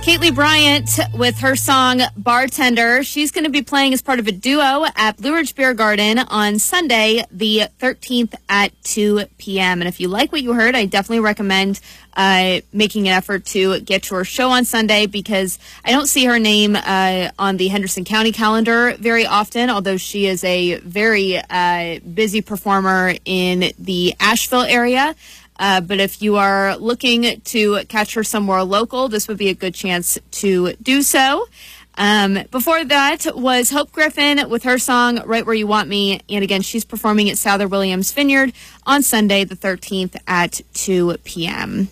Caitlin Bryant with her song Bartender. She's going to be playing as part of a duo at Blue Ridge Beer Garden on Sunday, the 13th at 2 p.m. And if you like what you heard, I definitely recommend making an effort to get to her show on Sunday, because I don't see her name on the Henderson County calendar very often, although she is a very busy performer in the Asheville area. But if you are looking to catch her somewhere local, this would be a good chance to do so. Before that was Hope Griffin with her song Right Where You Want Me. And again, she's performing at Souther Williams Vineyard on Sunday, the 13th at 2 p.m.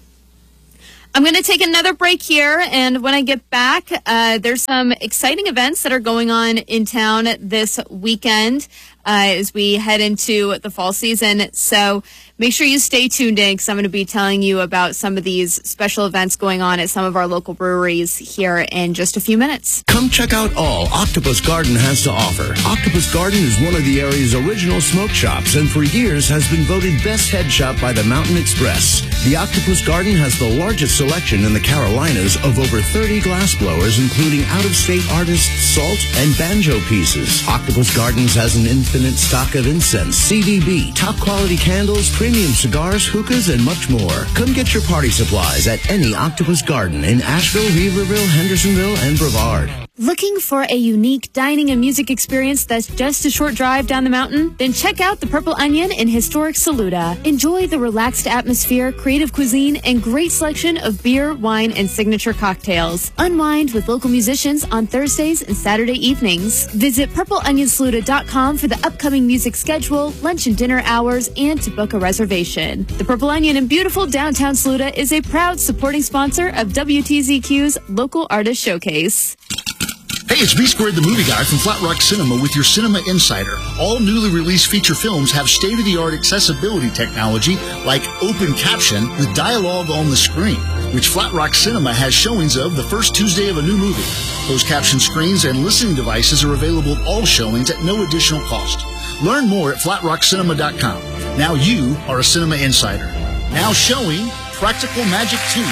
I'm going to take another break here, and when I get back, there's some exciting events that are going on in town this weekend as we head into the fall season. So make sure you stay tuned in, because I'm going to be telling you about some of these special events going on at some of our local breweries here in just a few minutes. Come check out all Octopus Garden has to offer. Octopus Garden is one of the area's original smoke shops, and for years has been voted best head shop by the Mountain Express. The Octopus Garden has the largest selection in the Carolinas of over 30 glassblowers, including out-of-state artists' salt and banjo pieces. Octopus Gardens has an infinite stock of incense, CDB, top-quality candles, premium cigars, hookahs, and much more. Come get your party supplies at any Octopus Garden in Asheville, Weaverville, Hendersonville, and Brevard. Looking for a unique dining and music experience that's just a short drive down the mountain? Then check out the Purple Onion in historic Saluda. Enjoy the relaxed atmosphere, creative cuisine, and great selection of beer, wine, and signature cocktails. Unwind with local musicians on Thursdays and Saturday evenings. Visit purpleonionsaluda.com for the upcoming music schedule, lunch and dinner hours, and to book a reservation. The Purple Onion in beautiful downtown Saluda is a proud supporting sponsor of WTZQ's Local Artist Showcase. Hey, it's B Squared the Movie Guy from Flat Rock Cinema with your Cinema Insider. All newly released feature films have state-of-the-art accessibility technology like open caption with dialogue on the screen, which Flat Rock Cinema has showings of the first Tuesday of a new movie. Closed caption screens and listening devices are available at all showings at no additional cost. Learn more at flatrockcinema.com. Now you are a Cinema Insider. Now showing Practical Magic 2.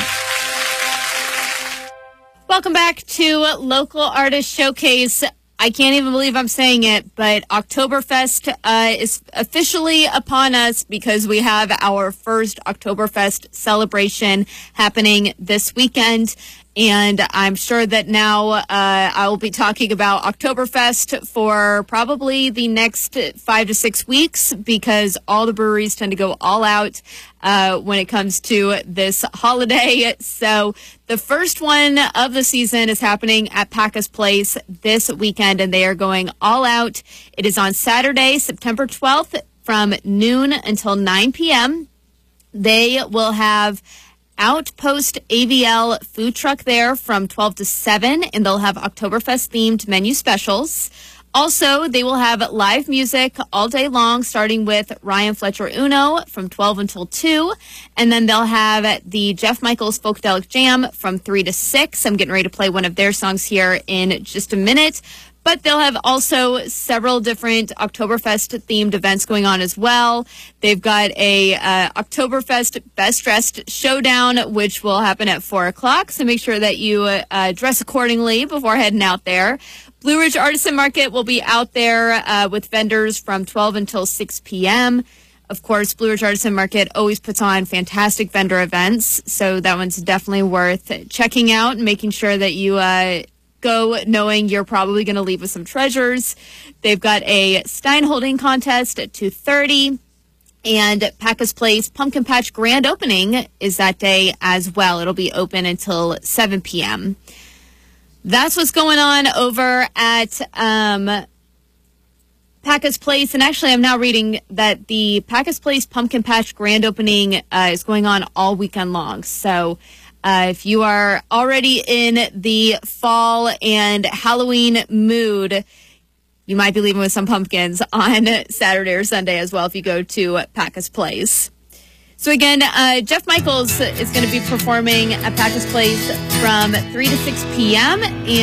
Welcome back to Local Artist Showcase. I can't even believe I'm saying it, but Oktoberfest is officially upon us, because we have our first Oktoberfest celebration happening this weekend. And I'm sure that now I will be talking about Oktoberfest for probably the next 5 to 6 weeks, because all the breweries tend to go all out when it comes to this holiday. So the first one of the season is happening at Packa's Place this weekend, and they are going all out. It is on Saturday, September 12th from noon until 9 p.m. They will have Outpost AVL food truck there from 12 to 7, and they'll have Oktoberfest-themed menu specials. Also, they will have live music all day long, starting with Ryan Fletcher Uno from 12 until 2. And then they'll have the Jeff Michaels Folkdelic Jam from 3 to 6. I'm getting ready to play one of their songs here in just a minute. But they'll have also several different Oktoberfest-themed events going on as well. They've got a Oktoberfest Best Dressed Showdown, which will happen at 4 o'clock. So make sure that you dress accordingly before heading out there. Blue Ridge Artisan Market will be out there with vendors from 12 until 6 p.m. Of course, Blue Ridge Artisan Market always puts on fantastic vendor events. So that one's definitely worth checking out and making sure that you go knowing you're probably going to leave with some treasures. They've got a Stein holding contest at 2:30, and Packa's Place Pumpkin Patch grand opening is that day as well. It'll be open until 7 p.m. That's what's going on over at Packa's Place. And actually, I'm now reading that the Packa's Place Pumpkin Patch grand opening is going on all weekend long. So if you are already in the fall and Halloween mood, you might be leaving with some pumpkins on Saturday or Sunday as well if you go to Packa's Place. So again, Jeff Michaels is going to be performing at Packa's Place from 3 to 6 p.m.